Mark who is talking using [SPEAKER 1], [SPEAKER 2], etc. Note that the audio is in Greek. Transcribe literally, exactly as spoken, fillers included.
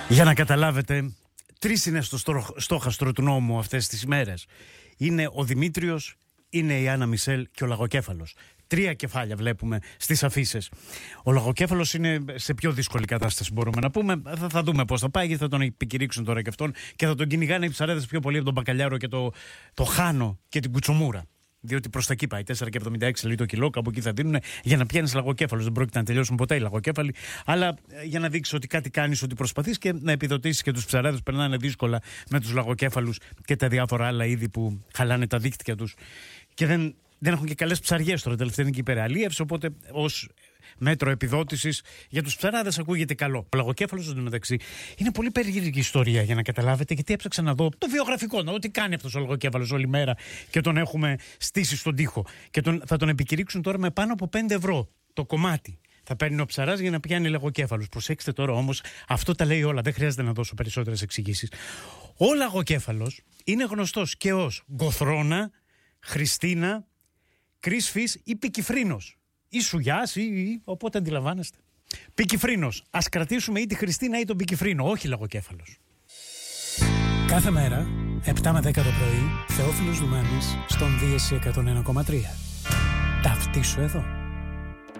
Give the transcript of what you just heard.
[SPEAKER 1] Για να καταλάβετε, τρεις είναι στο στόχαστρο του νόμου αυτές τις ημέρες. Είναι ο Δημήτριος, είναι η Άννα Μισελ και ο Λαγοκέφαλος. Τρία κεφάλια βλέπουμε στις αφίσες. Ο Λαγοκέφαλος είναι σε πιο δύσκολη κατάσταση, μπορούμε να πούμε. Θα, θα δούμε πώς θα πάει, γιατί θα τον επικηρύξουν τώρα και αυτόν και θα τον κυνηγάνε οι ψαρέδες πιο πολύ από τον Μπακαλιάρο και το, το Χάνο και την Κουτσομούρα. Διότι προς τα εκεί πάει, τέσσερα κόμμα εβδομήντα έξι λέει το κιλό, κάπου εκεί θα δίνουν για να πιάνεις λαγοκέφαλος. Δεν πρόκειται να τελειώσουν ποτέ οι λαγοκέφαλοι, αλλά για να δείξεις ότι κάτι κάνεις, ότι προσπαθείς και να επιδοτήσεις και τους ψαράδες. Περνάνε δύσκολα με τους λαγοκέφαλους και τα διάφορα άλλα είδη που χαλάνε τα δίκτυα τους. Και δεν, δεν έχουν και καλές ψαριές τώρα. Τελευταία είναι και υπεραλίευση, οπότε ως μέτρο επιδότησης για τους ψαράδες ακούγεται καλό. Ο λαγοκέφαλος, εντωμεταξύ, είναι πολύ περίεργη ιστορία για να καταλάβετε, γιατί έψαξα να δω το βιογραφικό, να δω τι κάνει αυτός ο λαγοκέφαλος όλη μέρα και τον έχουμε στήσει στον τοίχο. Και τον, θα τον επικηρύξουν τώρα με πάνω από πέντε ευρώ το κομμάτι. Θα παίρνει ο ψαράς για να πιάνει λαγοκέφαλος. Προσέξτε τώρα όμως, αυτό τα λέει όλα, δεν χρειάζεται να δώσω περισσότερες εξηγήσεις. Ο λαγοκέφαλος είναι γνωστός και ως Γκοθρώνα, Χριστίνα, Κρίσφης ή Πικυφρίνος. Ή Σουγιάς ή, ή οπότε αντιλαμβάνεστε. Πικυφρίνος. Ας κρατήσουμε ή τη Χριστίνα ή τον Πικυφρίνο, όχι λαγοκέφαλος.
[SPEAKER 2] Κάθε μέρα, επτά με δέκα το πρωί, Θεόφιλος Δουμάνης στον Δίεση εκατόν ένα κόμμα τρία. Ταυτίσου εδώ.